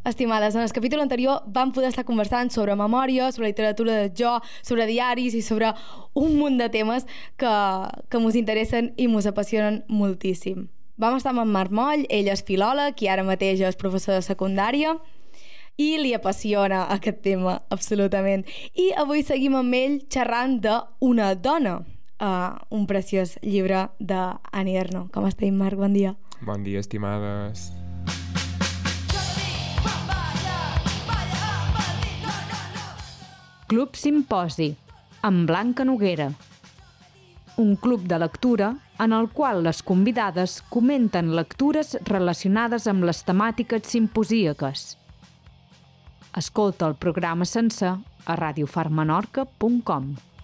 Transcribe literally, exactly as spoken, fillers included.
Estimades, en el capítol anterior vam poder estar conversant sobre memòria, sobre literatura de jo, sobre diaris i sobre un munt de temes que, que mos interessen i mos apassionen moltíssim. Vam estar amb en Marc Moll, ell és filòleg i ara mateix és professor de secundària i li apassiona aquest tema, absolutament. I avui seguim amb ell xerrant d'Una dona, uh, un preciós llibre d'Annie Ernaux. Com estem, Marc? Bon dia. Bon dia, estimades. Club Simposi, amb Blanca Noguera. Un club de lectura en el qual les convidades comenten lectures relacionades amb les temàtiques simposíaques. Escolta el programa sencer a radio far menorca punt com.